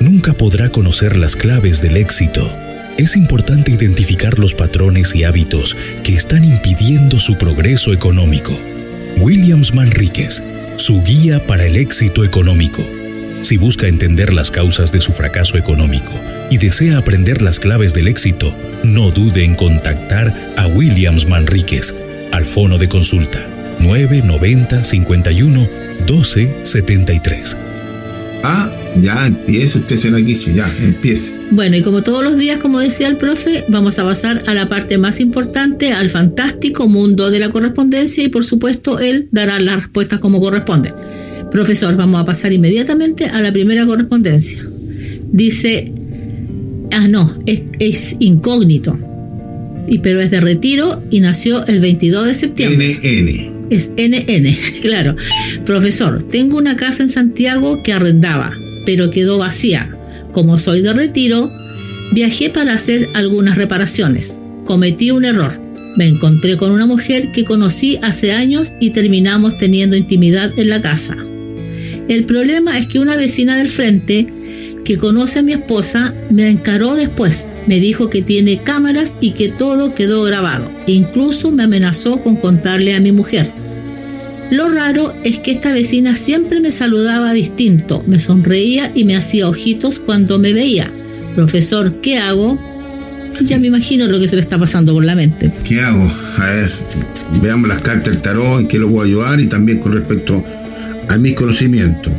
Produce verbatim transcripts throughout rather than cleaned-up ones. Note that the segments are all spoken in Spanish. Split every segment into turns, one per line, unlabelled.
nunca podrá conocer las claves del éxito. Es importante identificar los patrones y hábitos que están impidiendo su progreso económico. Williams Manríquez, su guía para el éxito económico. Si busca entender las causas de su fracaso económico y desea aprender las claves del éxito, no dude en contactar a Williams Manríquez al fono de consulta nueve noventa, cincuenta y uno, doce, setenta y tres.
Ah, ya empieza usted, señora Kishi, ya empiece.
Bueno, y como todos los días, como decía el profe, vamos a pasar a la parte más importante, al fantástico mundo de la correspondencia, y por supuesto él dará las respuestas como corresponde. Profesor, vamos a pasar inmediatamente a la primera correspondencia. Dice, ah no, es, es incógnito, y pero es de Retiro y nació el veintidós de septiembre.
N N.
Es N N, claro. Profesor, tengo una casa en Santiago que arrendaba, pero quedó vacía. Como soy de Retiro, viajé para hacer algunas reparaciones. Cometí un error. Me encontré con una mujer que conocí hace años y terminamos teniendo intimidad en la casa. El problema es que una vecina del frente, que conoce a mi esposa, me encaró después. Me dijo que tiene cámaras y que todo quedó grabado. Incluso me amenazó con contarle a mi mujer. Lo raro es que esta vecina siempre me saludaba distinto, me sonreía y me hacía ojitos cuando me veía. Profesor, ¿qué hago? Ya me imagino lo que se le está pasando por la mente.
¿Qué hago? A ver, veamos las cartas del tarot, en qué lo puedo ayudar y también con respecto a mis conocimientos.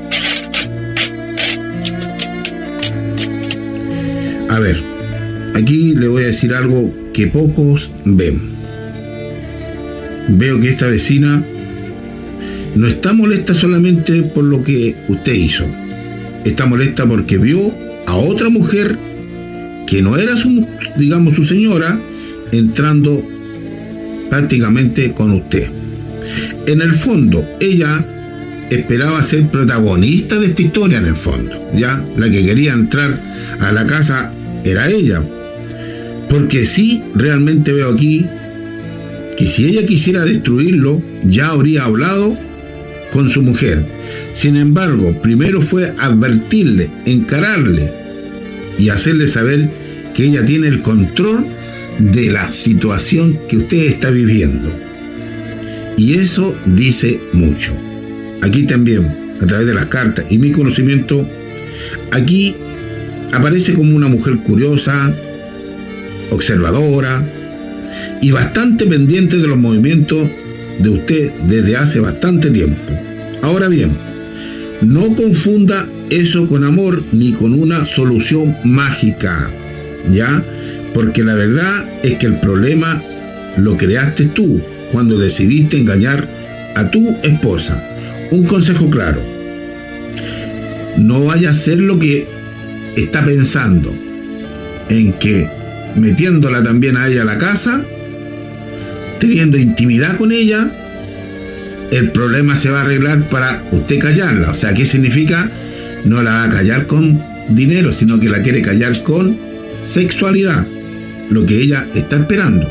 A ver, aquí le voy a decir algo que pocos ven. Veo que esta vecina no está molesta solamente por lo que usted hizo. Está molesta porque vio a otra mujer que no era su, digamos, su señora, entrando prácticamente con usted. En el fondo, ella esperaba ser protagonista de esta historia, en el fondo, ¿ya? La que quería entrar a la casa era ella. Porque sí, realmente veo aquí que si ella quisiera destruirlo, ya habría hablado con su mujer. Sin embargo, primero fue advertirle, encararle y hacerle saber que ella tiene el control de la situación que usted está viviendo. Y eso dice mucho. Aquí también, a través de las cartas y mi conocimiento, aquí aparece como una mujer curiosa, observadora y bastante pendiente de los movimientos de usted desde hace bastante tiempo. Ahora bien, no confunda eso con amor ni con una solución mágica, ¿ya? Porque la verdad es que el problema lo creaste tú cuando decidiste engañar a tu esposa. Un consejo claro: no vaya a hacer lo que está pensando, en que metiéndola también a ella a la casa, teniendo intimidad con ella, el problema se va a arreglar para usted callarla. O sea, ¿qué significa? No la va a callar con dinero, sino que la quiere callar con sexualidad, lo que ella está esperando.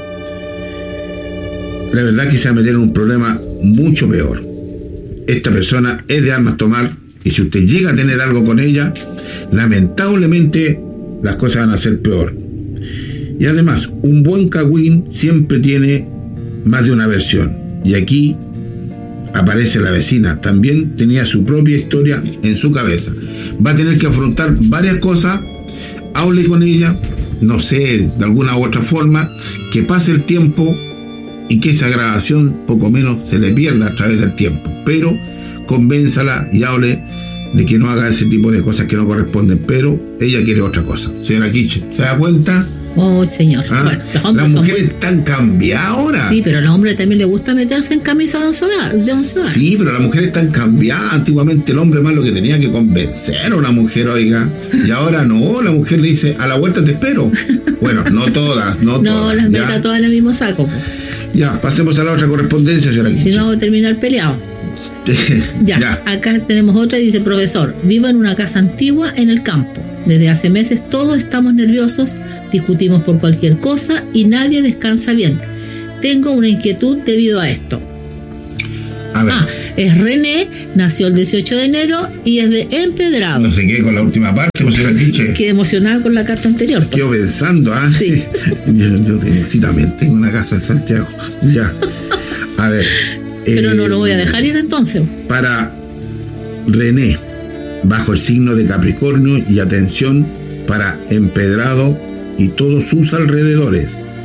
La verdad que se va a meter en un problema mucho peor. Esta persona es de armas tomar, y si usted llega a tener algo con ella, lamentablemente las cosas van a ser peor. Y además, un buen cagüín siempre tiene más de una versión. Y aquí aparece la vecina, también tenía su propia historia en su cabeza. Va a tener que afrontar varias cosas. Hable con ella, no sé, de alguna u otra forma, que pase el tiempo y que esa grabación poco menos se le pierda a través del tiempo. Pero convénzala y hable de que no haga ese tipo de cosas que no corresponden. Pero ella quiere otra cosa. Señora Kishi, ¿se da cuenta?
Oh, señor.
¿Ah?
Bueno, los hombres
las mujeres
muy...
están cambiadas ahora.
Sí, pero a los hombres también les gusta meterse en camisa de once varas.
Sí, pero las mujeres están cambiadas. Antiguamente el hombre más lo que tenía que convencer a una mujer, oiga. Y ahora no, la mujer le dice, a la vuelta te espero. Bueno, no todas, no, no todas.
No, las meta todas en el mismo saco.
Ya, pasemos a la otra correspondencia, señora Kishi.
Si no, vamos a terminar peleados. ya, ya, acá tenemos otra y dice: profesor, vivo en una casa antigua en el campo. Desde hace meses todos estamos nerviosos, discutimos por cualquier cosa y nadie descansa bien. Tengo una inquietud debido a esto.
A ver.
Ah, Es René, nació el dieciocho de enero y es de Empedrado.
No sé qué con la última parte, pues era Quiche.
Quedé emocionada con la carta anterior.
Quedo pensando, ¿ah?
Sí.
yo, yo tengo, sí, también tengo una casa en Santiago. Ya. A ver.
Pero
eh,
no lo voy a dejar ir entonces.
Para René, bajo el signo de Capricornio, y atención para Empedrado y todos sus alrededores.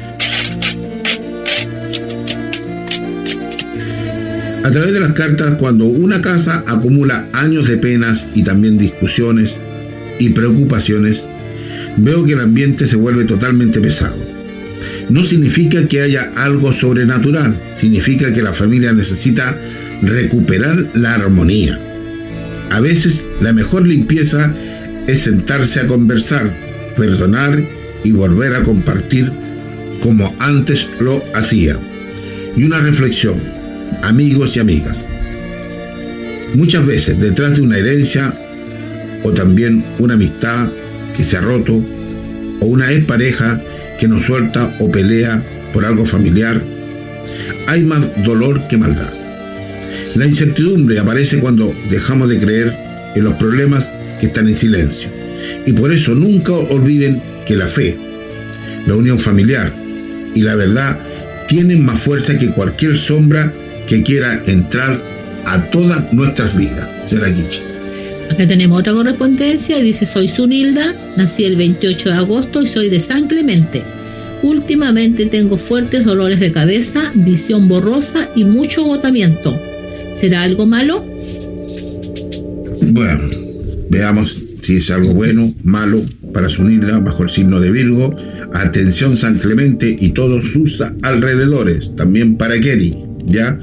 A través de las cartas, cuando una casa acumula años de penas y también discusiones y preocupaciones, veo que el ambiente se vuelve totalmente pesado. No significa que haya algo sobrenatural, significa que la familia necesita recuperar la armonía. A veces la mejor limpieza es sentarse a conversar, perdonar y volver a compartir como antes lo hacía. Y una reflexión, amigos y amigas. Muchas veces detrás de una herencia o también una amistad que se ha roto o una expareja que nos suelta o pelea por algo familiar, hay más dolor que maldad. La incertidumbre aparece cuando dejamos de creer en los problemas que están en silencio. Y por eso nunca olviden que la fe, la unión familiar y la verdad tienen más fuerza que cualquier sombra que quiera entrar a todas nuestras vidas. Señora Quiche.
Acá tenemos otra correspondencia y dice: soy Zunilda, nací el veintiocho de agosto y soy de San Clemente. Últimamente tengo fuertes dolores de cabeza, visión borrosa y mucho agotamiento. ¿Será algo malo?
Bueno, veamos si es algo bueno, malo para Zunilda bajo el signo de Virgo. Atención San Clemente y todos sus alrededores. También para Kelly, ¿ya?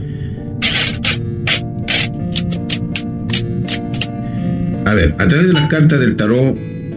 A ver, a través de las cartas del tarot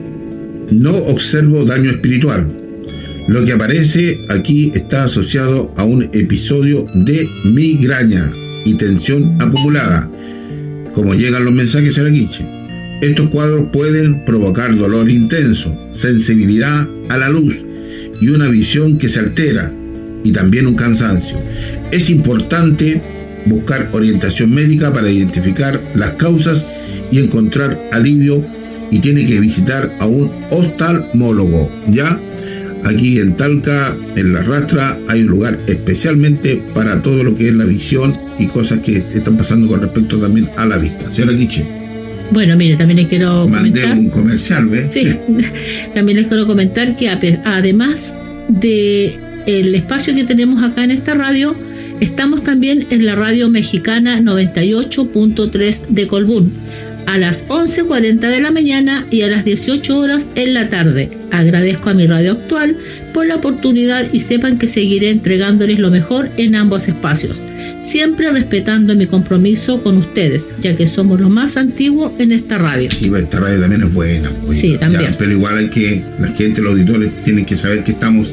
no observo daño espiritual. Lo que aparece aquí está asociado a un episodio de migraña y tensión acumulada. Como llegan los mensajes, señora Quiche, estos cuadros pueden provocar dolor intenso, sensibilidad a la luz y una visión que se altera, y también un cansancio. Es importante buscar orientación médica para identificar las causas y encontrar alivio, y tiene que visitar a un oftalmólogo, ¿ya? Aquí en Talca, en La Rastra, hay un lugar especialmente para todo lo que es la visión y cosas que están pasando con respecto también a la vista. Señora Quiche.
Bueno, mire, también les quiero
Mandé
comentar...
un comercial, ¿ves?
Sí, también les quiero comentar que además de el espacio que tenemos acá en esta radio, estamos también en la radio mexicana noventa y ocho punto tres de Colbún, a las once cuarenta de la mañana y a las dieciocho horas en la tarde. Agradezco a mi radio actual por la oportunidad y sepan que seguiré entregándoles lo mejor en ambos espacios, siempre respetando mi compromiso con ustedes, ya que somos los más antiguos en esta radio.
Sí, esta radio también es buena. Pues,
sí, también.
Ya, pero igual hay que, la gente, los auditores tienen que saber que estamos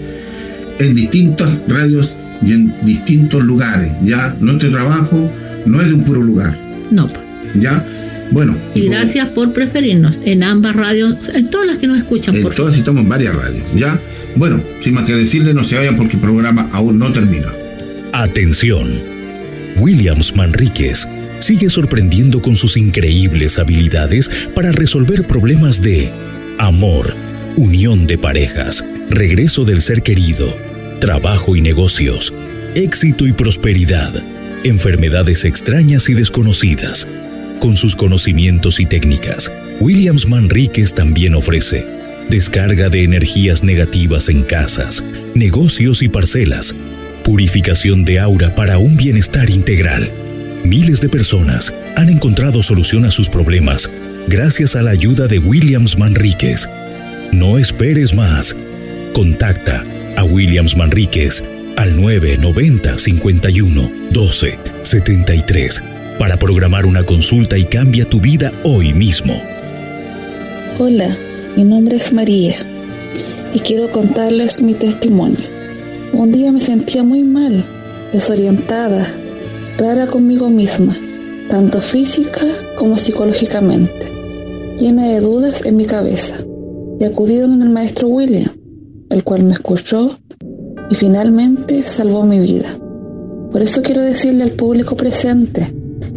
en distintas radios y en distintos lugares. Ya, nuestro trabajo no es de un puro lugar.
No.
Ya. Bueno,
y gracias como, por preferirnos en ambas radios, en todas las que nos escuchan.
En por todas estamos en varias radios, ¿ya? Bueno, sin más que decirle, no se vayan porque el programa aún no termina.
Atención. Williams Manríquez sigue sorprendiendo con sus increíbles habilidades para resolver problemas de amor, unión de parejas, regreso del ser querido, trabajo y negocios, éxito y prosperidad, enfermedades extrañas y desconocidas. Con sus conocimientos y técnicas, Williams Manríquez también ofrece descarga de energías negativas en casas, negocios y parcelas, purificación de aura para un bienestar integral. Miles de personas han encontrado solución a sus problemas gracias a la ayuda de Williams Manríquez. No esperes más. Contacta a Williams Manríquez al nueve noventa cincuenta y uno doce setenta y tres para programar una consulta y cambia tu vida hoy mismo.
Hola, mi nombre es María y quiero contarles mi testimonio. Un día me sentía muy mal, desorientada, rara conmigo misma, tanto física como psicológicamente, llena de dudas en mi cabeza, y acudí donde el maestro William, el cual me escuchó y finalmente salvó mi vida. Por eso quiero decirle al público presente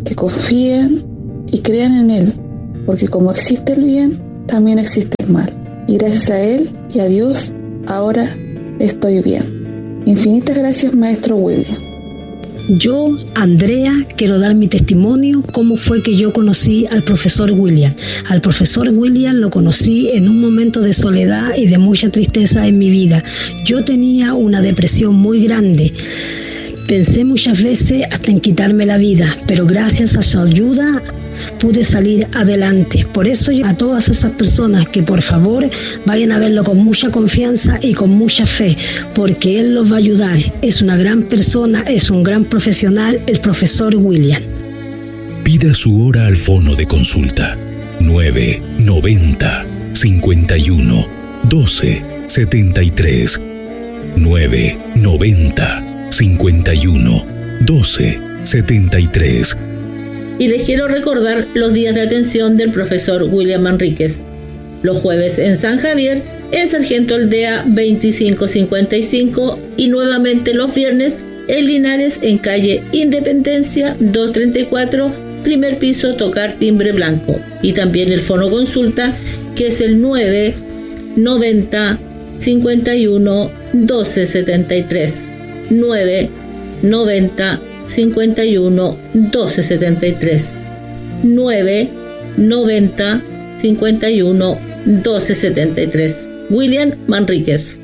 que confíen y crean en Él, porque como existe el bien, también existe el mal. Y gracias a Él y a Dios, ahora estoy bien. Infinitas gracias, Maestro William.
Yo, Andrea, quiero dar mi testimonio, cómo fue que yo conocí al profesor William. Al profesor William lo conocí en un momento de soledad y de mucha tristeza en mi vida. Yo tenía una depresión muy grande. Pensé muchas veces hasta en quitarme la vida, pero gracias a su ayuda pude salir adelante. Por eso yo a todas esas personas que por favor vayan a verlo con mucha confianza y con mucha fe, porque él los va a ayudar. Es una gran persona, es un gran profesional, el profesor William.
Pida su hora al fono de consulta nueve noventa cincuenta y uno doce setenta y tres nueve noventa cincuenta y uno doce setenta y tres.
Y les quiero recordar los días de atención del profesor William Manríquez. Los jueves en San Javier, en Sargento Aldea veinticinco cincuenta y cinco, y nuevamente los viernes en Linares, en calle Independencia doscientos treinta y cuatro, primer piso, tocar timbre blanco. Y también el fono consulta, que es el nueve noventa cincuenta y uno doce setenta y tres. nueve noventa cincuenta y uno doce setenta y tres. nueve noventa cincuenta y uno doce setenta y tres. William Manríquez.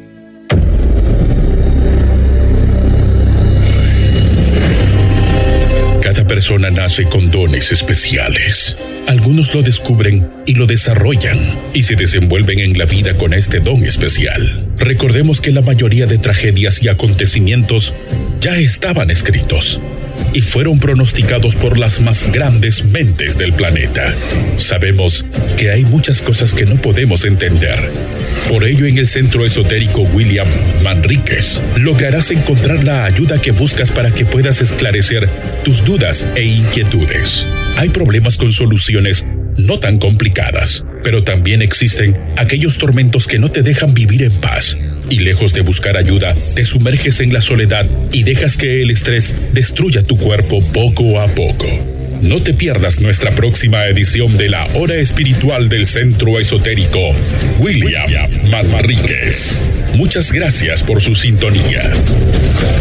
Cada persona nace con dones especiales. Algunos lo descubren y lo desarrollan y se desenvuelven en la vida con este don especial. Recordemos que la mayoría de tragedias y acontecimientos ya estaban escritos y fueron pronosticados por las más grandes mentes del planeta. Sabemos que hay muchas cosas que no podemos entender. Por ello, en el Centro Esotérico William Manríquez lograrás encontrar la ayuda que buscas para que puedas esclarecer tus dudas e inquietudes. Hay problemas con soluciones no tan complicadas, pero también existen aquellos tormentos que no te dejan vivir en paz. Y lejos de buscar ayuda, te sumerges en la soledad y dejas que el estrés destruya tu cuerpo poco a poco. No te pierdas nuestra próxima edición de la Hora Espiritual del Centro Esotérico William Manríquez. Muchas gracias por su sintonía.